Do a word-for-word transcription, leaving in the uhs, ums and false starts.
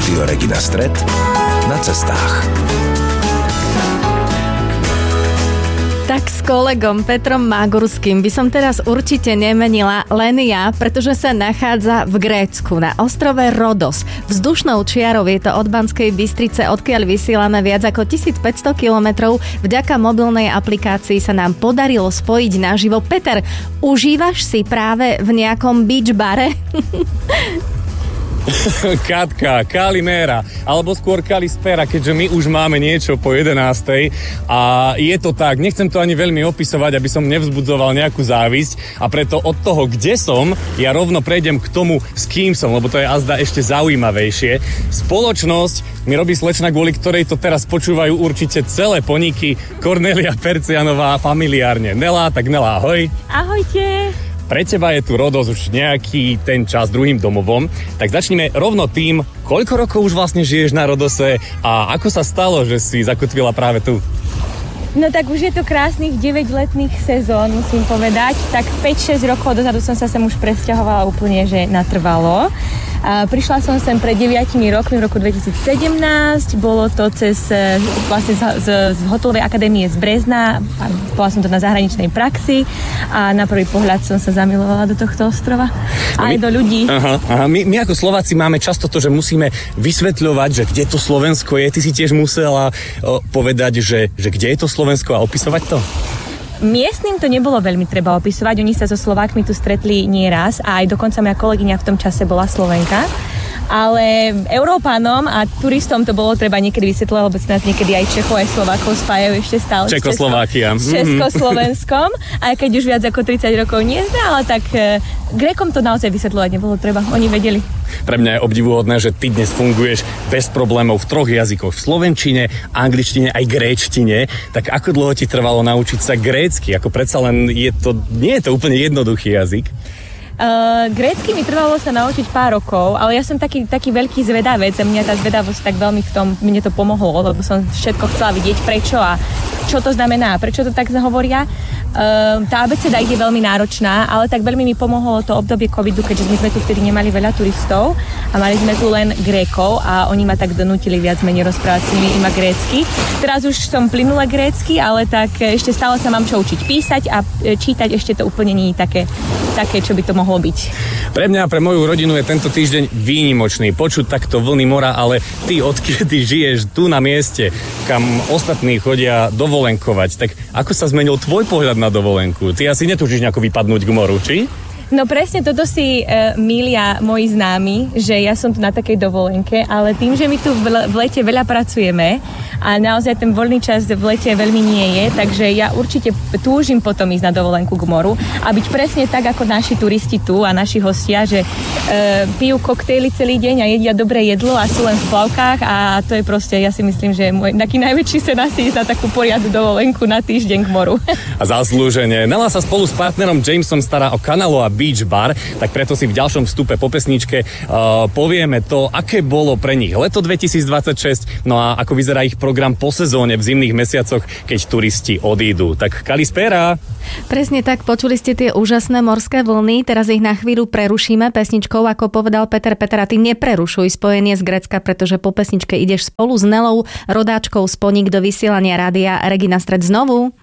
Rádio Regina Stret na cestách. Tak s kolegom Petrom Magurským by som teraz určite nemenila len ja, pretože sa nachádza v Grécku na ostrove Rodos. Vzdušnou čiarou je to od Banskej Bystrice, odkiaľ vysielame viac ako tisícpäťsto kilometrov. Vďaka mobilnej aplikácii sa nám podarilo spojiť naživo. Peter, užívaš si práve v nejakom beach bare? Katka, Kalimera, alebo skôr Kalispera, keďže my už máme niečo po jedenástej a je to tak, nechcem to ani veľmi opisovať, aby som nevzbudzoval nejakú závisť a preto od toho, kde som, ja rovno prejdem k tomu, s kým som, lebo to je azda ešte zaujímavejšie. Spoločnosť mi robí slečna, kvôli ktorej to teraz počúvajú určite celé poniky, Kornélia Percianová familiárne. Nela, tak Nela, ahoj. Ahojte. Pre teba je tu Rodos už nejaký ten čas druhým domovom, tak začneme rovno tým, koľko rokov už vlastne žiješ na Rodose a ako sa stalo, že si zakotvila práve tu? No tak už je to krásnych deväť letných sezón, musím povedať. Tak päť šesť rokov dozadu som sa sem už presťahovala úplne, že natrvalo. A prišla som sem pred deviatimi rokmi v roku dvetisícsedemnásť. Bolo to cez vlastne z, z, z hotelovej akadémie z Brezna. Bola som to na zahraničnej praxi a na prvý pohľad som sa zamilovala do tohto ostrova. No aj my, do ľudí. Aha, aha. My, my ako Slováci máme často to, že musíme vysvetľovať, že kde to Slovensko je. Ty si tiež musela o, povedať, že, že kde je to Slovensko a opisovať to? Miestnym to nebolo veľmi treba opisovať, oni sa so Slovákmi tu stretli nie raz a aj dokonca moja kolegyňa v tom čase bola Slovenka. Ale Európanom a turistom to bolo treba niekedy vysvetľovať, lebo si nás niekedy aj Čechov, aj Slovákov spájajú ešte stále Čekoslovákia. s Československom. Aj keď už viac ako tridsať rokov nie sme, ale tak e, Grékom to naozaj vysvetľovať nebolo treba, oni vedeli. Pre mňa je obdivuhodné, že ty dnes funguješ bez problémov v troch jazykoch. V slovenčine, angličtine aj gréčtine. Tak ako dlho ti trvalo naučiť sa grécky? Ako predsa len je to, nie je to úplne jednoduchý jazyk. Uh, grécky mi trvalo sa naučiť pár rokov, ale ja som taký, taký veľký zvedavec a mňa tá zvedavosť tak veľmi v tom, mne to pomohlo, lebo som všetko chcela vidieť prečo a čo to znamená, prečo to tak hovoria. Uh, tá abeceda je veľmi náročná, ale tak veľmi mi pomohlo to obdobie covidu, keďže my sme tu vtedy nemali veľa turistov a mali sme tu len Grékov a oni ma tak donútili viac menej rozprávať s nimi iba grécky. Teraz už som plynula grécky, ale tak ešte stále sa mám čo učiť písať a čítať, ešte to úplne nie je také, také, čo by to mohlo byť. Pre mňa a pre moju rodinu je tento týždeň výnimočný. Počuť takto vlny mora, ale ty odkiedy žiješ tu na mieste, kam ostatní chodia dovolenkovať, tak ako sa zmenil tvoj pohľad na dovolenku? Ty asi netúžiš nejako vypadnúť k moru, či? No presne toto si uh, milia moji známi, že ja som tu na takej dovolenke, ale tým, že my tu v, v lete veľa pracujeme a naozaj ten voľný čas v lete veľmi nie je, takže ja určite túžim potom ísť na dovolenku k moru a byť presne tak ako naši turisti tu a naši hostia, že uh, pijú koktejly celý deň a jedia dobré jedlo a sú len v plavkách a to je proste, ja si myslím, že môj taký najväčší sen asi ísť na takú poriadnu dovolenku na týždeň k moru. A zaslúžene. Nela sa spolu s partnerom Jamesom stará o Canalo a Beach Bar, tak preto si v ďalšom vstupe po pesničke uh, povieme to, aké bolo pre nich leto dvetisícdvadsaťšesť, no a ako vyzerá ich program po sezóne v zimných mesiacoch, keď turisti odídu. Tak Kalispera! Presne tak, počuli ste tie úžasné morské vlny, teraz ich na chvíľu prerušíme pesničkou, ako povedal Peter. Peter, a ty neprerušuj spojenie z Grécka, pretože po pesničke ideš spolu s Nelou, rodáčkou z Poník do vysielania rádia Regina Stret znovu.